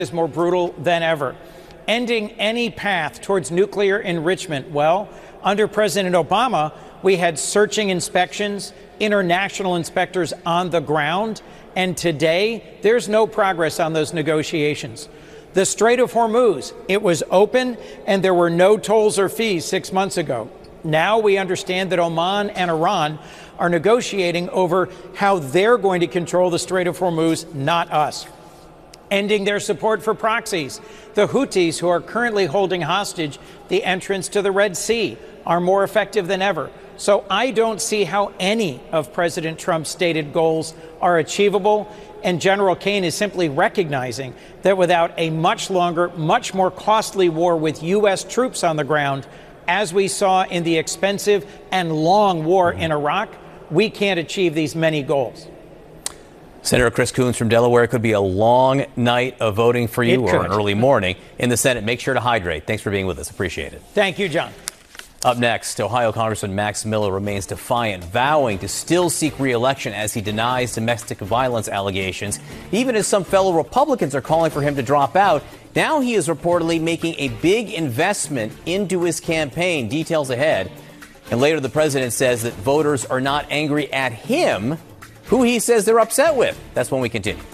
is more brutal than ever. Ending any path towards nuclear enrichment. Well, under President Obama, we had searching inspections, international inspectors on the ground, and today there's no progress on those negotiations. The Strait of Hormuz, it was open and there were no tolls or fees 6 months ago. Now we understand that Oman and Iran are negotiating over how they're going to control the Strait of Hormuz, not us. Ending their support for proxies. The Houthis, who are currently holding hostage the entrance to the Red Sea, are more effective than ever. So I don't see how any of President Trump's stated goals are achievable. And General Kane is simply recognizing that without a much longer, much more costly war with U.S. troops on the ground, as we saw in the expensive and long war in Iraq, we can't achieve these many goals. Senator Chris Coons from Delaware, it could be a long night of voting for you or an early morning in the Senate. Make sure to hydrate. Thanks for being with us. Appreciate it. Thank you, John. Up next, Ohio Congressman Max Miller remains defiant, vowing to still seek re-election as he denies domestic violence allegations, even as some fellow Republicans are calling for him to drop out. Now he is reportedly making a big investment into his campaign. Details ahead. And later, the president says that voters are not angry at him, who he says they're upset with. That's when we continue.